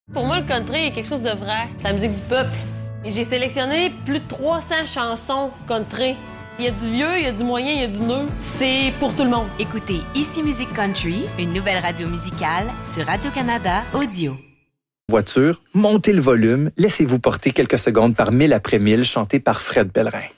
Pour moi, le country est quelque chose de vrai. C'est la musique du peuple. Et j'ai sélectionné plus de 300 chansons country. Il y a du vieux, il y a du moyen, il y a du neuf. C'est pour tout le monde. Écoutez Ici Musique Country, une nouvelle radio musicale sur Radio-Canada Audio. Voiture, montez le volume, laissez-vous porter quelques secondes par Mille après mille, chanté par Fred Pellerin.